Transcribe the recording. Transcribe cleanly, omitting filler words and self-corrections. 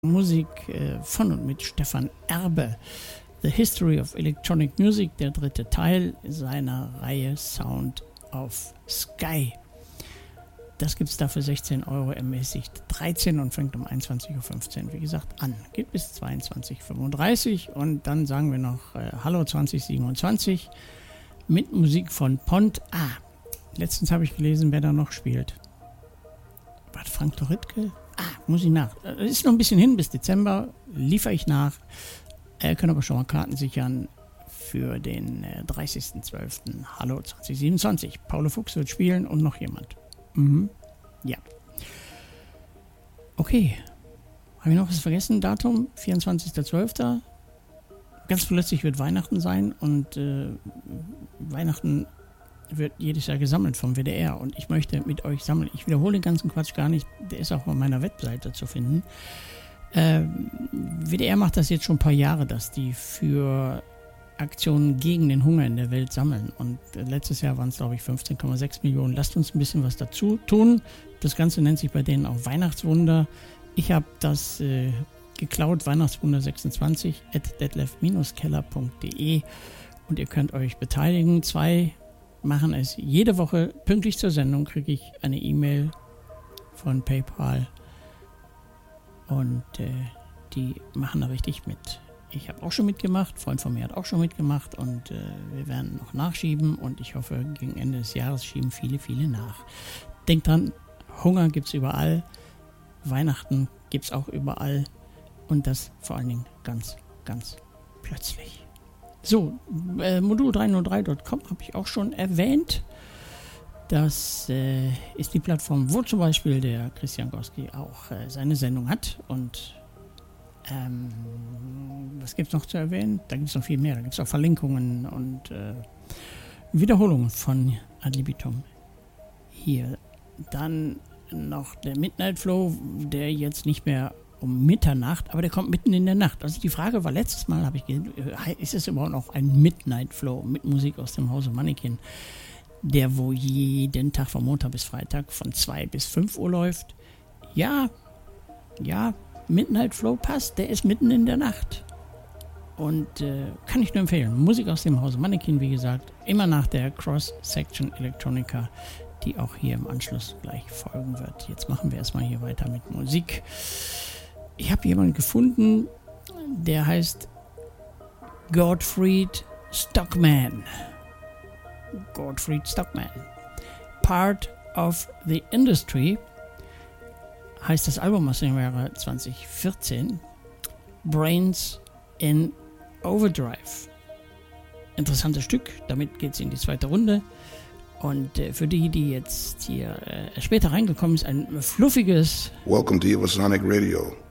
Musik von und mit Stefan Erbe. The History of Electronic Music, der dritte Teil seiner Reihe Sound of Sky. Das gibt es da für 16 Euro ermäßigt 13 und fängt um 21.15 Uhr, wie gesagt, an. Geht bis 22.35 Uhr und dann sagen wir noch Hallo 2027 mit Musik von Pont A. Letztens habe ich gelesen, wer da noch spielt. War das Frank Doritke? Muss ich nach. Ist noch ein bisschen hin bis Dezember, liefere ich nach. Können aber schon mal Karten sichern für den 30.12. Hallo 2027. Paulo Fuchs wird spielen und noch jemand. Ja. Okay. Habe ich noch was vergessen? Datum? 24.12. Ganz plötzlich wird Weihnachten sein und Weihnachten wird jedes Jahr gesammelt vom WDR und ich möchte mit euch sammeln. Ich wiederhole den ganzen Quatsch gar nicht, der ist auch auf meiner Webseite zu finden. WDR macht das jetzt schon ein paar Jahre, dass die für Aktionen gegen den Hunger in der Welt sammeln und letztes Jahr waren es, glaube ich, 15,6 Millionen. Lasst uns ein bisschen was dazu tun. Das Ganze nennt sich bei denen auch Weihnachtswunder. Ich habe das geklaut, Weihnachtswunder26 @detlef-keller.de und ihr könnt euch beteiligen. 2 machen es jede Woche pünktlich zur Sendung, kriege ich eine E-Mail von PayPal und die machen da richtig mit. Ich habe auch schon mitgemacht, ein Freund von mir hat auch schon mitgemacht und wir werden noch nachschieben und ich hoffe, gegen Ende des Jahres schieben viele, viele nach. Denkt dran, Hunger gibt es überall, Weihnachten gibt es auch überall und das vor allen Dingen ganz, ganz plötzlich. So, modul303.com habe ich auch schon erwähnt. Das ist die Plattform, wo zum Beispiel der Christian Gorski auch seine Sendung hat. Und was gibt es noch zu erwähnen? Da gibt es noch viel mehr. Da gibt es auch Verlinkungen und Wiederholungen von Ad libitum hier. Dann noch der Midnight Flow, der jetzt nicht mehr um Mitternacht, aber der kommt mitten in der Nacht. Also die Frage war letztes Mal, habe ich ist es überhaupt noch ein Midnight Flow mit Musik aus dem Hause Mannequin, der wo jeden Tag von Montag bis Freitag von 2 bis 5 Uhr läuft? Ja, Midnight Flow passt, der ist mitten in der Nacht. Und kann ich nur empfehlen. Musik aus dem Hause Mannequin, wie gesagt, immer nach der Cross-Section Electronica, die auch hier im Anschluss gleich folgen wird. Jetzt machen wir erstmal hier weiter mit Musik. Ich habe jemanden gefunden, der heißt Gottfried Stockman. Gottfried Stockman. Part of the Industry heißt das Album aus dem Jahre 2014. Brains in Overdrive. Interessantes Stück, damit geht es in die zweite Runde. Und für die jetzt hier später reingekommen ist, ein fluffiges Welcome to Evosonic Radio.